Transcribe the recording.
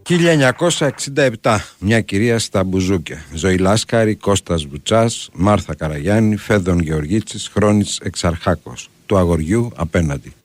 1967, μια κυρία στα μπουζούκια. Ζωή Λάσκαρη, Κώστας Βουτσάς, Μάρθα Καραγιάννη, Φέδων Γεωργίτσης, Χρόνης Εξαρχάκος. Του αγοριού απέναντι.